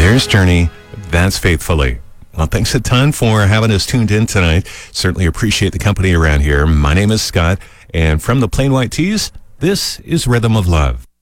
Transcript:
There's Journey. That's Faithfully. Well, thanks a ton for having us tuned in tonight. Certainly appreciate the company around here. My name is Scott, and from the Plain White Tees, this is Rhythm of Love.